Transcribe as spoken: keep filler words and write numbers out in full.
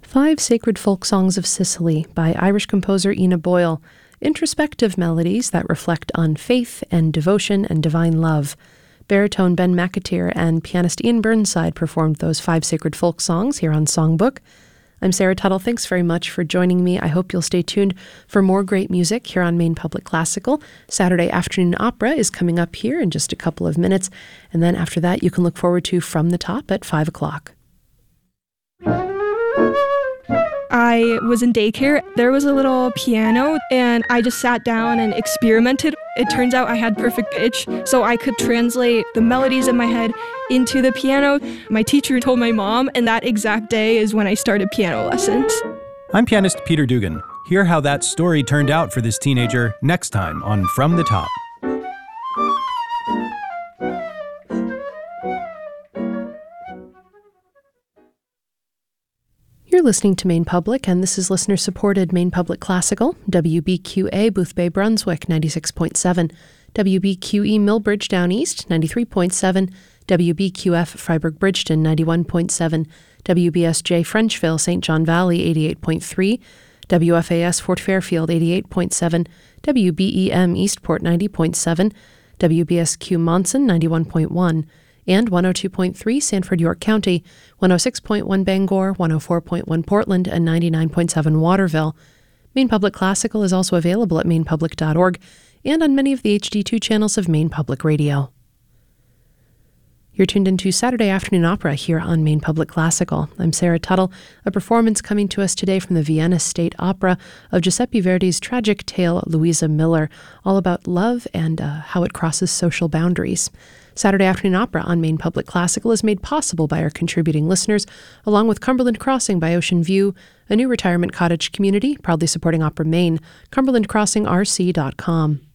Five Sacred Folk Songs of Sicily by Irish composer Ina Boyle, introspective melodies that reflect on faith and devotion and divine love. Baritone Ben McAteer and pianist Ian Burnside performed those five sacred folk songs here on Songbook. I'm Sarah Tuttle. Thanks very much for joining me. I hope you'll stay tuned for more great music here on Maine Public Classical. Saturday Afternoon Opera is coming up here in just a couple of minutes, and then after that you can look forward to From the Top at five o'clock. I was in daycare. There was a little piano, and I just sat down and experimented. It turns out I had perfect pitch, so I could translate the melodies in my head into the piano. My teacher told my mom, and that exact day is when I started piano lessons. I'm pianist Peter Dugan. Hear how that story turned out for this teenager next time on From the Top. You're listening to Maine Public, and this is listener-supported Maine Public Classical, W B Q A Boothbay Brunswick, ninety-six point seven, W B Q E Millbridge Down East, ninety-three point seven, W B Q F Freiburg Bridgeton, ninety-one point seven, W B S J Frenchville Saint John Valley, eighty-eight point three, W F A S Fort Fairfield, eighty-eight point seven, W B E M Eastport, ninety point seven, W B S Q Monson, ninety-one point one, and one oh two point three Sanford York County, one oh six point one Bangor, one oh four point one Portland, and ninety-nine point seven Waterville. Maine Public Classical is also available at maine public dot org and on many of the H D two channels of Maine Public Radio. You're tuned into Saturday Afternoon Opera here on Maine Public Classical. I'm Sarah Tuttle, a performance coming to us today from the Vienna State Opera of Giuseppe Verdi's tragic tale Louisa Miller, all about love and uh, how it crosses social boundaries. Saturday Afternoon Opera on Maine Public Classical is made possible by our contributing listeners, along with Cumberland Crossing by Ocean View, a new retirement cottage community proudly supporting Opera Maine, cumberland crossing r c dot com.